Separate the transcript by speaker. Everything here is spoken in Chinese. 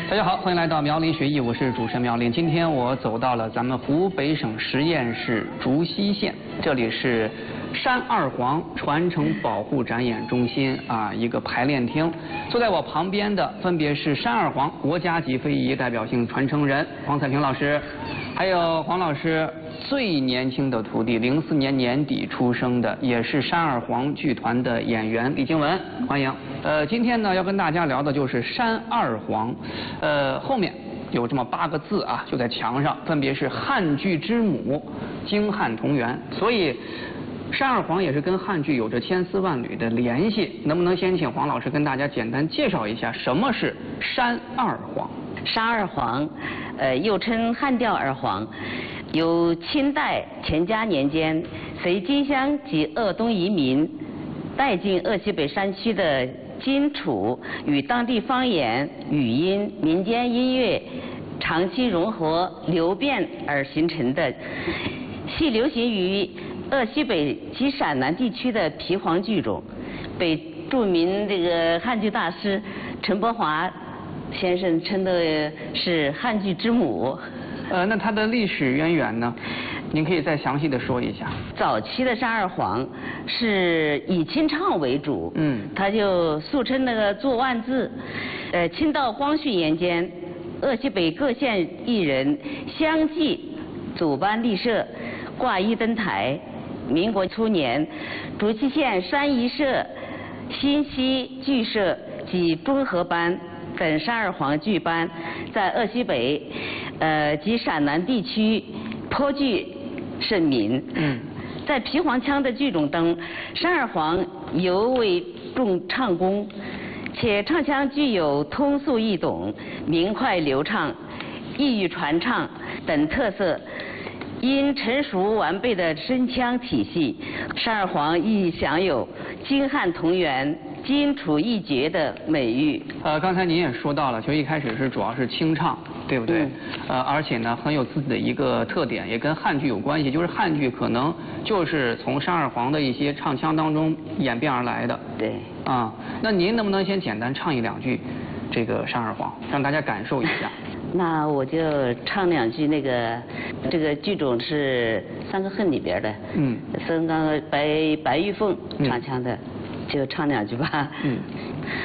Speaker 1: 大家好，欢迎来到苗林学艺，我是主持人苗林。今天我走到了咱们湖北省十堰市竹溪县，这里是山二黄传承保护展演中心一个排练厅。坐在我旁边的分别是山二黄国家级非遗代表性传承人黄彩萍老师，还有黄老师最年轻的徒弟，04年年底出生的，也是山二黄剧团的演员李静雯，欢迎。今天呢要跟大家聊的就是山二黄，后面有这么8个字啊，就在墙上，分别是汉剧之母，京汉同源，所以山二黄也是跟汉剧有着千丝万缕的联系。能不能先请黄老师跟大家简单介绍一下什么是山二黄？
Speaker 2: 山二黄，又称汉调二黄，由清代乾嘉年间随金乡及鄂东移民带进鄂西北山区的荆楚与当地方言、语音、民间音乐长期融合流变而形成的，系流行于鄂西北及陕南地区的皮黄剧种，被著名这个汉剧大师陈伯华先生称的是汉剧之母。
Speaker 1: 那它的历史渊源呢？您可以再详细的说一下。
Speaker 2: 早期的山二黄是以清唱为主，它就俗称那个做万字。清道光绪年间，鄂西北各县艺人相继组班立社，挂一登台。民国初年，竹溪县山一社、新溪剧社及中和班等山二黄剧班在鄂西北及陕南地区颇具盛名。在皮黄腔的剧种中，山二黄尤为重唱功，且唱腔具有通俗易懂、明快流畅、易于传唱等特色。因成熟完备的声腔体系，山二黄亦享有京汉同源、荆楚一绝的美誉。
Speaker 1: 刚才您也说到了，就一开始是主要是清唱，对不对？而且呢很有自己的一个特点，也跟汉剧有关系，就是汉剧可能就是从山二黄的一些唱腔当中演变而来的。
Speaker 2: 对。
Speaker 1: 那您能不能先简单唱一2句这个山二黄，让大家感受一下？
Speaker 2: 那我就唱2句那个，这个剧种是《三个恨》里边的，孙刚白玉凤唱腔的，就唱2句吧。